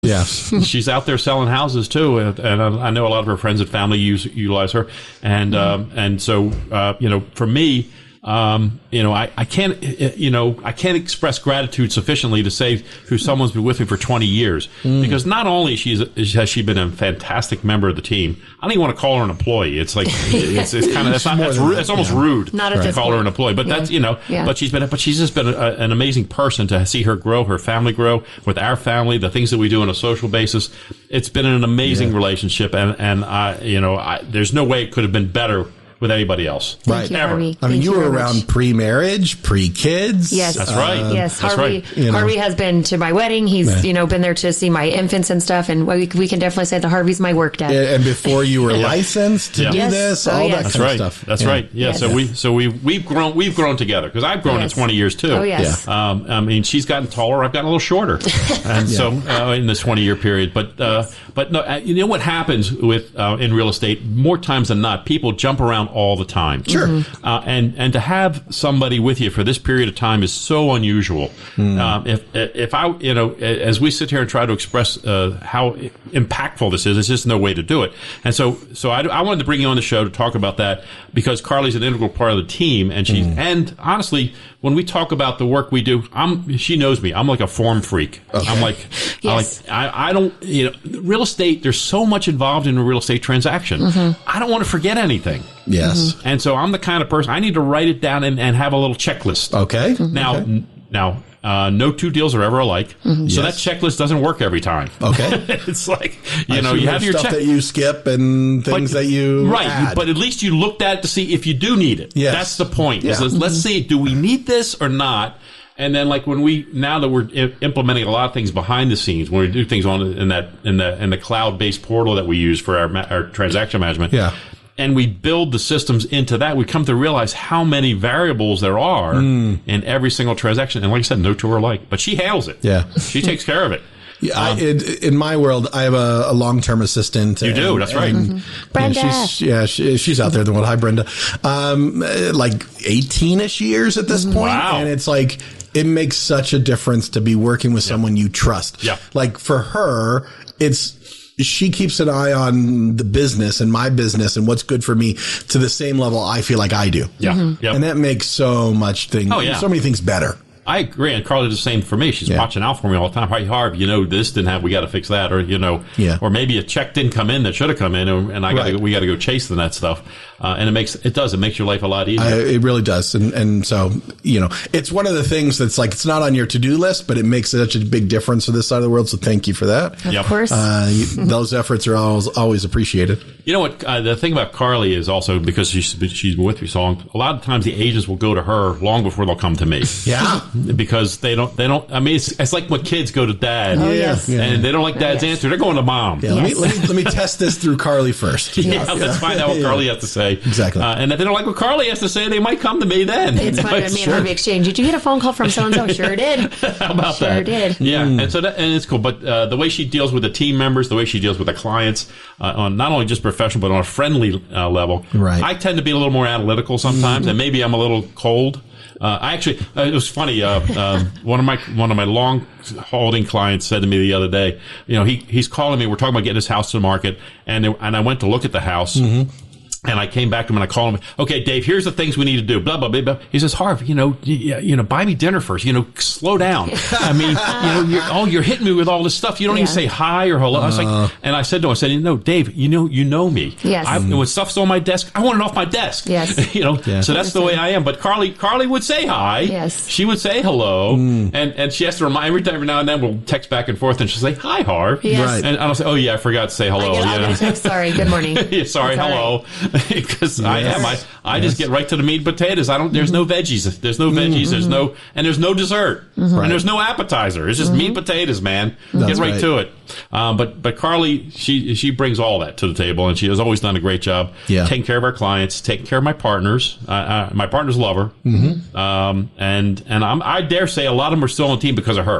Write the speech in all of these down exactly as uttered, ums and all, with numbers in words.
Yeah. She's out there selling houses too, and, and I know a lot of her friends and family use utilize her, and mm-hmm. um, and so uh, you know, for me. Um, you know, I, I can't, you know, I can't express gratitude sufficiently to say who someone's been with me for twenty years, mm. because not only she's, has she been a fantastic member of the team, I don't even want to call her an employee. It's like, it's, it's kind of, that's not, that's, it's almost yeah. rude not to call her an employee, but yeah. that's, you know, yeah. but she's been, but she's just been a, an amazing person to see her grow, her family grow with our family, the things that we do on a social basis. It's been an amazing yeah. relationship, and, and I, you know, I, there's no way it could have been better with anybody else. Thank right. You, Ever. Harvey. I mean, Thank you you were around much. pre-marriage, pre-kids. Yes. That's right. Uh, yes. That's Harvey, right. You know. Harvey has been to my wedding. He's, yeah. you know, been there to see my infants and stuff. And we, we can definitely say that Harvey's my work dad. And before you were yeah. licensed to yeah. do yes. this, oh, all yes. that That's kind right. of stuff. That's yeah. right. Yeah. Yes. So we, so we, we've grown, we've grown together, because I've grown yes. in twenty years too. Oh, yes. Yeah. Um, I mean, she's gotten taller. I've gotten a little shorter. And yeah. so, uh, in this twenty year period, but, uh, yes. but no, you know what happens with, uh, in real estate, more times than not, people jump around all the time. Sure. Mm-hmm. Uh, and, and to have somebody with you for this period of time is so unusual. Mm. Um, if, if I, you know, as we sit here and try to express, uh, how impactful this is, there's just no way to do it. And so, so I, I wanted to bring you on the show to talk about that, because Carly's an integral part of the team, and she, mm. and honestly, when we talk about the work we do, I'm, she knows me. I'm like a form freak. Okay. I'm like, yes. I like, I, I don't, you know, real estate, there's so much involved in a real estate transaction. Mm-hmm. I don't want to forget anything. Yes. Mm-hmm. And so I'm the kind of person, I need to write it down and, and have a little checklist. Okay. Mm-hmm. Now, okay. n- now, uh, no two deals are ever alike. Mm-hmm. So yes. that checklist doesn't work every time. Okay. It's like, you I know, you have your stuff check that you skip and things but, that you right. add. But at least you looked at it to see if you do need it. Yes. That's the point. Yeah. Is let's, let's see, do we need this or not? And then, like when we now that we're I- implementing a lot of things behind the scenes, when we do things on in that in the in the cloud based portal that we use for our ma- our transaction management, yeah. and we build the systems into that, we come to realize how many variables there are mm. in every single transaction. And like I said, no two are alike, but she handles it. Yeah, she takes care of it. Yeah, um, I, in, in my world, I have a, a long-term assistant. You and, do, that's right. And, mm-hmm. Brenda. And she's, yeah, she, she's out there. The one, hi, Brenda. Um, like eighteen-ish years at this point, wow. and it's like it makes such a difference to be working with someone you trust. Yeah, like for her, it's. She keeps an eye on the business and my business and what's good for me to the same level I feel like I do. Yeah. Mm-hmm. Yep. And that makes so much things, oh, yeah. so many things better. I agree, and Carly does the same for me. She's yeah. watching out for me all the time. Hey, Harv, you know this didn't have. We got to fix that, or you know, yeah. or maybe a check didn't come in that should have come in, and I got right. we got to go chasing that stuff. Uh, and it makes it does it makes your life a lot easier. I, it really does, and and so you know, it's one of the things that's like it's not on your to do list, but it makes such a big difference for this side of the world. So thank you for that. Of yep. course, uh, you, those efforts are always always appreciated. You know what? Uh, the thing about Carly is also because she's she's been with me so long. A lot of times the agents will go to her long before they'll come to me. Yeah, because they don't they don't. I mean, it's, it's like when kids go to dad, oh, yes. and yeah. they don't like dad's oh, yes. answer. They're going to mom. Yeah, yes. let me let me let me test this through Carly first. Yeah, Yes. let's find out what Yeah. Carly has to say. Exactly. Uh, and if they don't like what Carly has to say, they might come to me then. It's fun when me and Harvey exchange. Did you get a phone call from so and so? Sure did. How about sure that? Sure did. Yeah, Mm. and so that and it's cool. But uh, the way she deals with the team members, the way she deals with the clients, uh, on not only just professional but on a friendly uh, level. Right. I tend to be a little more analytical sometimes, mm. and maybe I'm a little cold. Uh, I actually, uh, it was funny. Uh, um, one of my one of my long holding clients said to me the other day, you know, he he's calling me. We're talking about getting his house to the market, and there, and I went to look at the house. Mm-hmm. And I came back to him and I called him. Okay, Dave, here's the things we need to do. Blah, blah, blah, blah. He says, Harv, you know, you, you know, buy me dinner first. You know, slow down. I mean, you know, you're, oh, you're hitting me with all this stuff. You don't yeah. even say hi or hello. I was like, and I said to him, I said, no, Dave, you know, you know me. Yes. I, when stuff's on my desk, I want it off my desk. Yes. You know, yeah. so that's the way I am. But Carly, Carly would say hi. Yes. She would say hello. Mm. And, and she has to remind every time, every now and then we'll text back and forth and she'll say, hi, Harv. Yes. Right. And I'll say, oh yeah, I forgot to say hello. I get, you I'll know? get a text, sorry, good morning. Yeah, sorry, That's hello. Because I Yes. am. I, I Yes. just get right to the meat and potatoes. I don't. There's no veggies. There's no veggies. There's no and there's no dessert. Mm-hmm. And there's no appetizer. It's just meat and potatoes, man. That's get right, right. to it. Um, but but Carly, she she brings all that to the table, and she has always done a great job Yeah. taking care of our clients, taking care of my partners. Uh, uh, my partners love her, mm-hmm. um, and and I'm, I dare say a lot of them are still on the team because of her.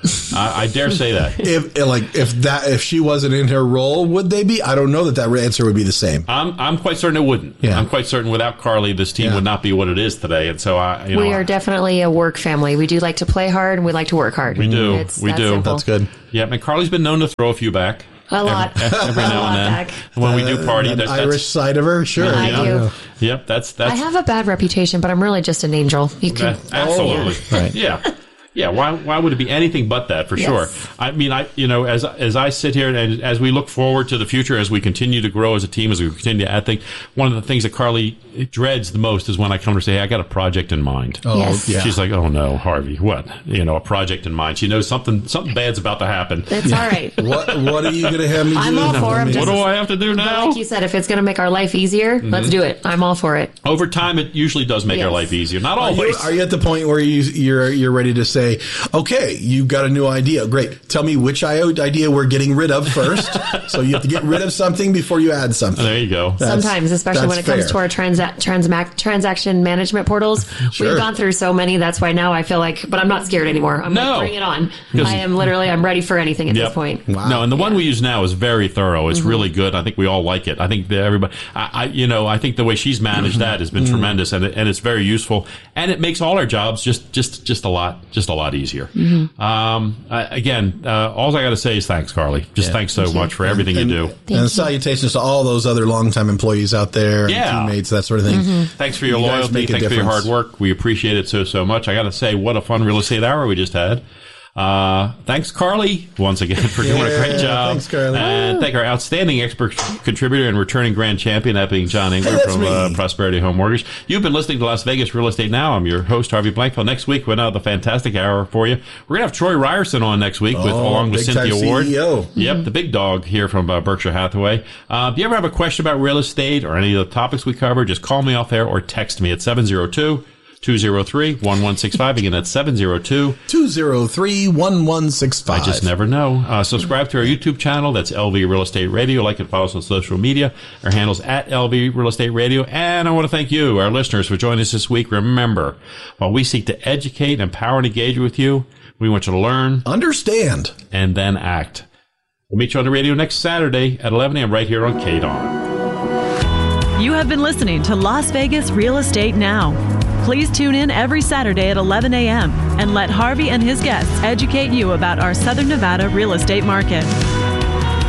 I, I dare say that. If like if that if she wasn't in her role, would they be? I don't know that that answer would be the same. I'm I'm quite certain it wouldn't. Yeah. I'm quite certain without Carly, this team Yeah. would not be what it is today. And so I, you know, We are definitely a work family. We do like to play hard and we like to work hard. We do. It's We that do. simple. That's good. yeah. And Carly's been known to throw a few back. A lot. Every, every A now lot and then. back. And when we do party, That that, that's, Irish side of her, sure. I yeah. do. Yep, that's that's I have a bad reputation, but I'm really just an angel. You can that- absolutely Right. yeah. Yeah, why why would it be anything but that, for Yes. sure? I mean, I you know, as as I sit here and as we look forward to the future, as we continue to grow as a team, as we continue to add things, one of the things that Carly dreads the most is when I come to say, hey, I got a project in mind. Oh, Yes. yeah. She's like, oh no, Harvey, what? You know, a project in mind. She knows something something bad's about to happen. It's all right. what what are you going to have me do? I'm all for I him. mean, What Just- do I have to do But now? like you said, if it's going to make our life easier, Mm-hmm. let's do it. I'm all for it. Over time, it usually does make our Yes. life easier. Not Are you, always. are you at the point where you, you're you're ready to say, okay, you got a new idea? Great. Tell me which I O idea we're getting rid of first. So you have to get rid of something before you add something. There you go. That's- Sometimes, especially when it that's comes to fair. our transa- transmac- transaction management portals. Sure. We've gone through so many. That's why now I feel like, but I'm not scared anymore. I'm No. like, bring it on. I am literally, I'm ready for anything at Yep. this point. Wow. No, and the one we use now is very thorough. It's really good. I think we all like it. I think that everybody, I, I, you know, I think the way she's managed that has been tremendous, and it, and it's very useful, and it makes all our jobs just just just a lot just a lot easier. Um, I, again, uh, all I got to say is thanks, Carly. Just Yeah. thanks so much for everything and, you do. Thank and you. salutations to all those other longtime employees out there, and Yeah. teammates, that sort of thing. Thanks for your You guys loyalty. make a Thanks for your hard difference. work. We appreciate it so, so much. I got to say, what a fun real estate hour we just had. Uh, thanks, Carly, once again for doing a great Yeah, job. thanks, Carly. And thank our outstanding expert contributor and returning grand champion, that being John Engler that's from uh, me. Prosperity Home Mortgage. You've been listening to Las Vegas Real Estate Now. I'm your host, Harvey Blankfeld. Next week, we're another fantastic hour for you. We're going to have Troy Ryerson on next week with, Oh, along with big time Cynthia Ward. C E O. Yep, the big dog here from uh, Berkshire Hathaway. Uh, if you ever have a question about real estate or any of the topics we cover, just call me off air or text me at seven zero two, two zero three, one one six five. Again, that's seven zero two, two zero three, one one six five. I just never know. Uh, subscribe to our YouTube channel. That's L V Real Estate Radio. Like and follow us on social media. Our handle's at L V Real Estate Radio. And I want to thank you, our listeners, for joining us this week. Remember, while we seek to educate, empower, and engage with you, we want you to learn Understand. and then act. We'll meet you on the radio next Saturday at eleven a.m. right here on K D O N. You have been listening to Las Vegas Real Estate Now. Please tune in every Saturday at eleven a.m. and let Harvey and his guests educate you about our Southern Nevada real estate market.